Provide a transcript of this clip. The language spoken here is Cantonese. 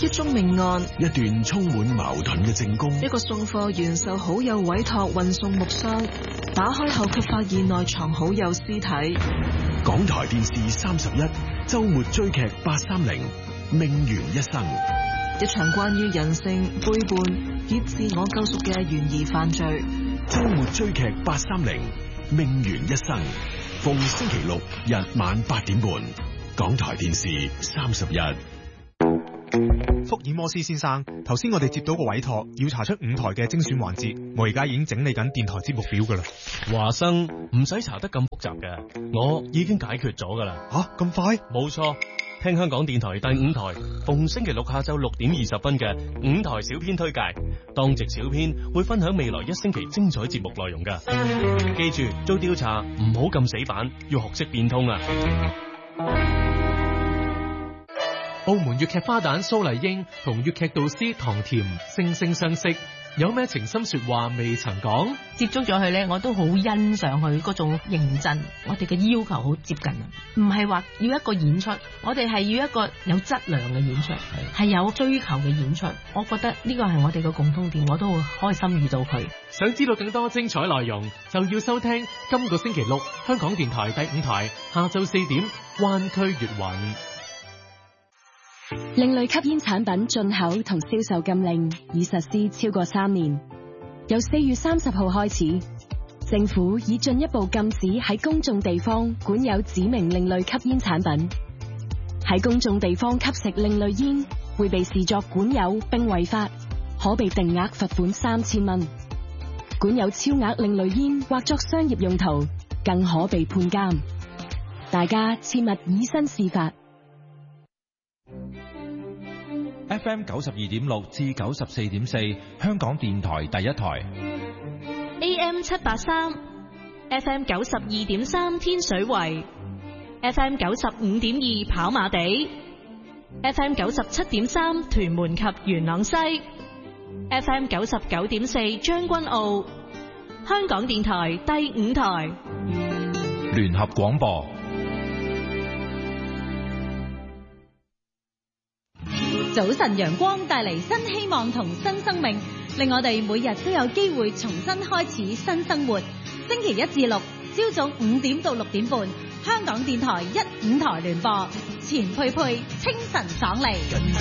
一宗命案， 一段充滿矛盾嘅證供， 一個送貨員受好友委託運送木箱，打開後卻發現內藏好友屍體。 港台電視31周末追劇830命懸一生， 一場關於人性背叛以自我救贖嘅懸疑犯罪。 周末追劇830命懸一生，逢星期六日晚8點半，港台電視31。 福爾摩斯先生，頭先我哋接到個委託，要查出5台嘅精選環節，我而家已經整理緊電台節目表噶啦。 華生，唔使查得咁複雜嘅，我已經解決咗噶啦。 咁快？ 冇錯，聽香港電台第5台，逢星期六下晝6點20分嘅5台小編推介，當值小編會分享未來1星期精彩節目內容噶。記住，做調查唔好咁死板，要學識變通啊！ 澳門粵劇花旦蘇麗英同粵劇導師唐甜惺惺相識，有咩情深說話未曾講？ 接觸咗佢咧，我都好欣賞佢嗰種認真。我哋嘅要求好接近啊，唔係話要一個演出，我哋係要一個有質量嘅演出，係有追求嘅演出。我覺得呢個係我哋嘅共通點，我都好開心遇到佢。 想知道更多精彩內容，就要收聽今個星期六香港電台第5台下晝4點灣區粵韻。 另類吸煙產品進口同銷售禁令已實施超過3年，由4月30號開始，政府已進一步禁止喺公眾地方管有指明另類吸煙產品。喺公眾地方吸食另類煙會被視作管有並違法，可被定額罰款3000蚊。管有超額另類煙或作商業用途，更可被判監。大家切勿以身試法。 FM 92.6至94.4，香港電台第1台。 AM 783 ，FM 92.3天水圍 ，FM 95.2跑馬地 ，FM 97.3屯門及元朗西 ，FM 99.4將軍澳，香港電台第5台。 聯合廣播。 早晨陽光帶嚟新希望同新生命，令我哋每日都有機會重新開始新生活。星期1至6，朝早5點到6點半，香港電台1、5台聯播，錢佩佩清晨爽利。